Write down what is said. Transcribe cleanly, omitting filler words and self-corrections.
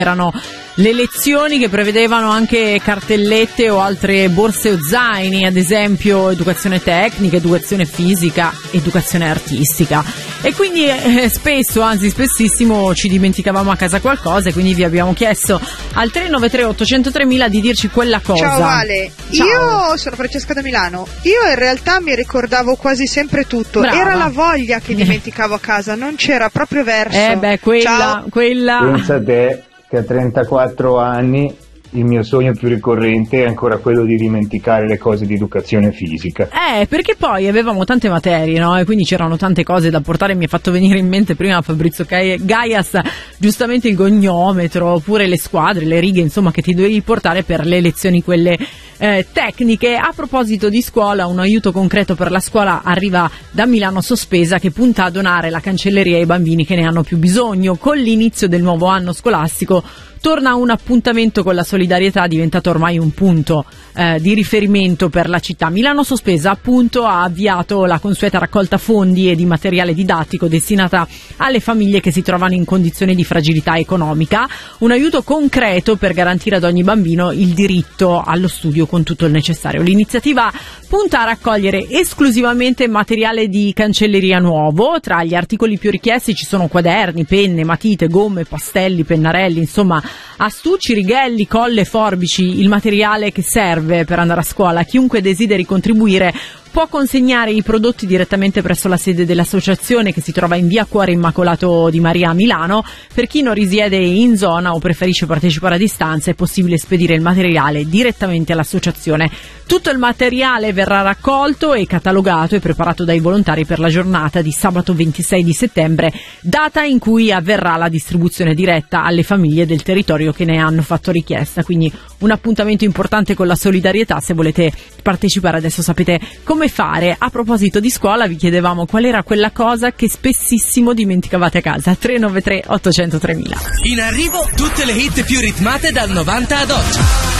Erano le lezioni che prevedevano anche cartellette o altre borse o zaini, ad esempio educazione tecnica, educazione fisica, educazione artistica. E quindi spesso, anzi spessissimo, ci dimenticavamo a casa qualcosa, e quindi vi abbiamo chiesto al 393 800 3000 di dirci quella cosa. Ciao Ale, Ciao. Io sono Francesca da Milano. Io in realtà mi ricordavo quasi sempre tutto. Brava. Era la voglia che dimenticavo a casa, non c'era proprio verso. Quella. Pensa a te che a 34 anni il mio sogno più ricorrente è ancora quello di dimenticare le cose di educazione fisica. Perché poi avevamo tante materie, no? E quindi c'erano tante cose da portare. Mi ha fatto venire in mente prima Fabrizio Gaias, giustamente il goniometro, oppure le squadre, le righe, insomma, che ti dovevi portare per le lezioni quelle tecniche. A proposito di scuola, un aiuto concreto per la scuola arriva da Milano Sospesa, che punta a donare la cancelleria ai bambini che ne hanno più bisogno. Con l'inizio del nuovo anno scolastico torna un appuntamento con la solidarietà, diventato ormai un punto di riferimento per la città. Milano Sospesa appunto ha avviato la consueta raccolta fondi e di materiale didattico destinata alle famiglie che si trovano in condizioni di fragilità economica, un aiuto concreto per garantire ad ogni bambino il diritto allo studio con tutto il necessario. L'iniziativa punta a raccogliere esclusivamente materiale di cancelleria nuovo. Tra gli articoli più richiesti ci sono quaderni, penne, matite, gomme, pastelli, pennarelli, insomma astucci, righelli, colle, forbici, il materiale che serve per andare a scuola. Chiunque desideri contribuire può consegnare i prodotti direttamente presso la sede dell'associazione, che si trova in via Cuore Immacolato di Maria a Milano. Per chi non risiede in zona o preferisce partecipare a distanza, è possibile spedire il materiale direttamente all'associazione. Tutto il materiale verrà raccolto e catalogato e preparato dai volontari per la giornata di sabato 26 di settembre, data in cui avverrà la distribuzione diretta alle famiglie del territorio che ne hanno fatto richiesta. Quindi un appuntamento importante con la solidarietà. Se volete partecipare adesso sapete come fare. A proposito di scuola, vi chiedevamo qual era quella cosa che spessissimo dimenticavate a casa. 393 800 3000. In arrivo tutte le hit più ritmate dal 90 ad oggi.